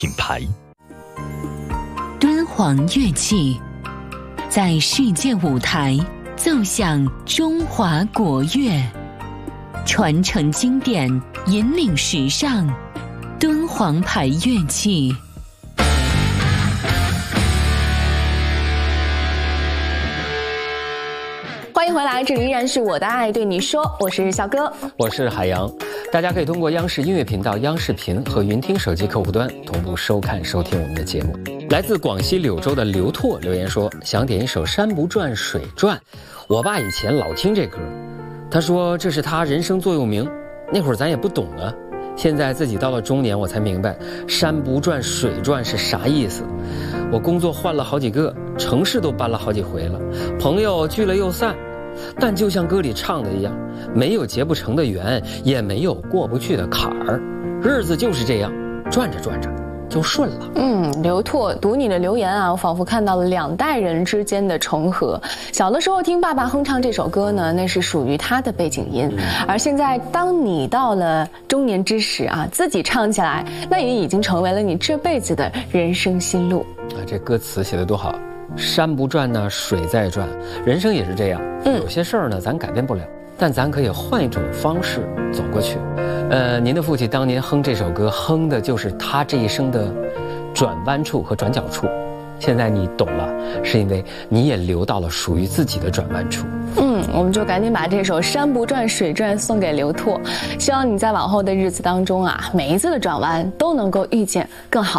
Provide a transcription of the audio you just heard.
品牌。 敦煌乐器在世界舞台奏响中华国乐，传承经典，引领时尚。敦煌牌乐器。 欢迎回来，这里依然是我的爱对你说，我是小哥， 我是海洋。大家可以通过央视音乐频道、央视频和云听手机客户端同步收看收听我们的节目。来自广西柳州的刘拓留言说，想点一首《山不转水转》，我爸以前老听这歌，他说这是他人生座右铭。那会儿咱也不懂啊，现在自己到了中年，我才明白山不转水转是啥意思。我工作换了好几个，城市都搬了好几回了，朋友聚了又散，但就像歌里唱的一样，没有结不成的缘，也没有过不去的坎儿，日子就是这样，转着转着就顺了。 刘拓，读你的留言啊，我仿佛看到了两代人之间的重合。小的时候听爸爸哼唱这首歌呢，那是属于他的背景音，而现在当你到了中年之时啊，自己唱起来，那也已经成为了你这辈子的人生心路啊。这歌词写得多好，山不转呢，水在转，人生也是这样。有些事儿呢，咱改变不了，但咱可以换一种方式走过去。您的父亲当年哼这首歌，哼的就是他这一生的转弯处和转角处。现在你懂了，是因为你也留到了属于自己的转弯处。 我们就赶紧把这首《山不转水转》送给刘拓，希望你在往后的日子当中啊，每一次的转弯都能够遇见更好